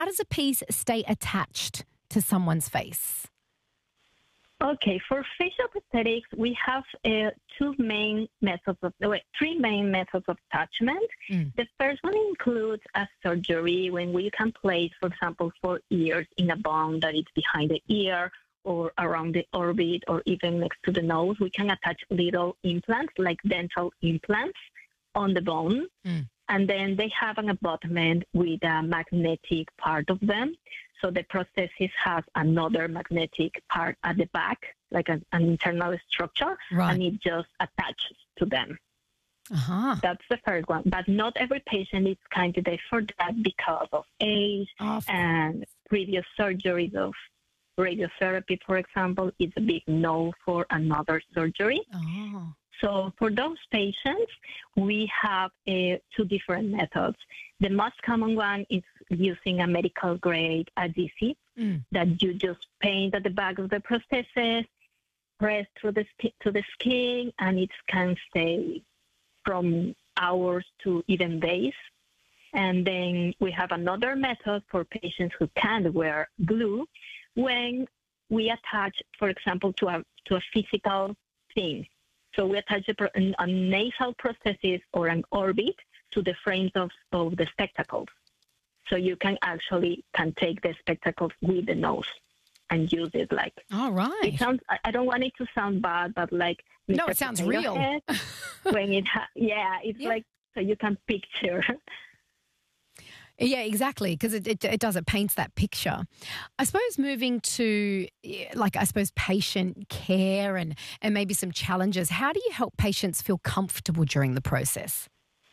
How does a piece stay attached to someone's face? Okay, for facial prosthetics, we have three main methods of attachment. The first one includes a surgery when we can place, for example, 4 ears in a bone that is behind the ear or around the orbit or even next to the nose. We can attach little implants like dental implants on the bone. And then they have an abutment with a magnetic part of them. So the prosthesis has another magnetic part at the back, like an internal structure, and it just attaches to them. That's the first one. But not every patient is candidate for that because of age and previous surgeries of radiotherapy, for example, is a big no for another surgery. So for those patients, we have 2 different methods. The most common one is using a medical grade adhesive that you just paint at the back of the prosthesis, press through to the skin, and it can stay from hours to even days. And then we have another method for patients who can't wear glue when we attach, for example, to a physical thing. So we attach a nasal prosthesis or an orbit to the frames of the spectacles. So you can take the spectacles with the nose and use it like. All right. It sounds. I don't want it to sound bad, but like. No, it sounds real. When it's like so you can picture. Yeah, exactly, because it does. It paints that picture. I suppose moving to, patient care and maybe some challenges, how do you help patients feel comfortable during the process?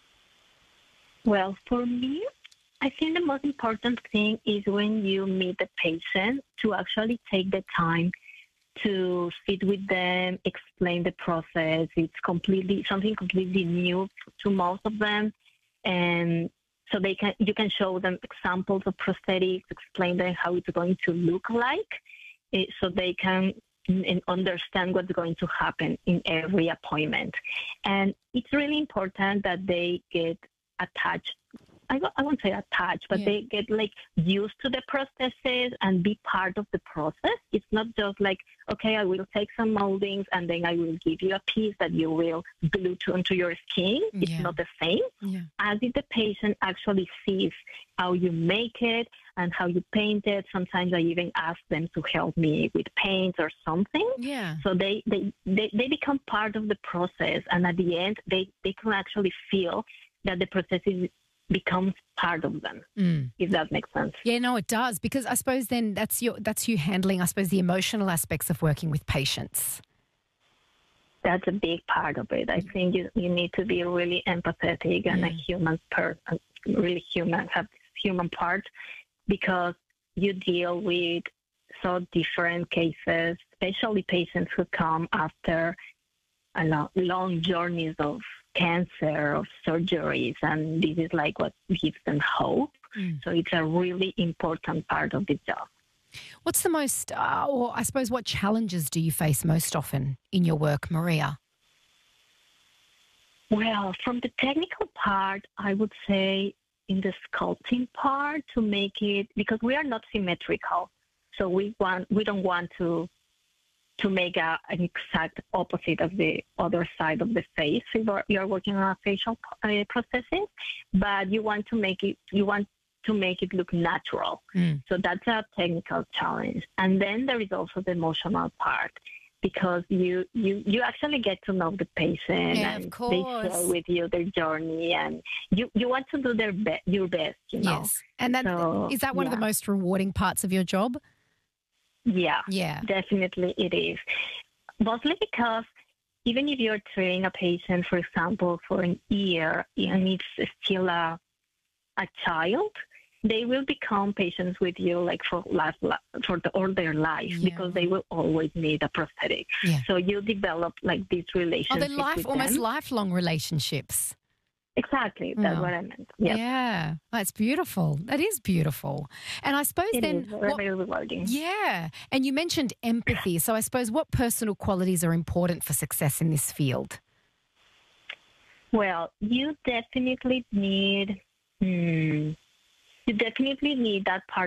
Well, for me, I think the most important thing is when you meet the patient to actually take the time to sit with them, explain the process. It's something completely new to most of them. And so you can show them examples of prosthetics, explain them how it's going to look like, so they can understand what's going to happen in every appointment. And it's really important that they get attached. I won't say attached, but they get like used to the processes and be part of the process. It's not just like, okay, I will take some moldings and then I will give you a piece that you will glue onto your skin. It's not the same. As if the patient actually sees how you make it and how you paint it. Sometimes I even ask them to help me with paint or something. So they become part of the process, and at the end they can actually feel that the process becomes part of them, if that makes sense. Yeah, no, it does, because I suppose then that's you handling, I suppose, the emotional aspects of working with patients. That's a big part of it. I think you need to be really empathetic and a human person, really human, have this human part, because you deal with so different cases, especially patients who come after long journeys of cancer, of surgeries, and this is like what gives them hope. So it's a really important part of the job. What's the most, or I suppose, what challenges do you face most often in your work, Maria? Well, from the technical part, I would say in the sculpting part to make it, because we are not symmetrical, so we don't want to make an exact opposite of the other side of the face. If you're working on a facial processing, but you want to make it look natural. So that's a technical challenge. And then there is also the emotional part, because you actually get to know the patient, and they share with you their journey, and you want to do your best, you know. Yes. And is that one of the most rewarding parts of your job? Yeah, definitely it is. Mostly because even if you're treating a patient, for example, for an ear, and it's still a child, they will become patients with you like for all their life, because they will always need a prosthetic. So you develop like these relationships. Almost lifelong relationships. Exactly. That's what I meant. Yep. Yeah. That's beautiful. That is beautiful. And I suppose it is very rewarding. Yeah. And you mentioned empathy. So I suppose what personal qualities are important for success in this field? Well, you definitely need You definitely need that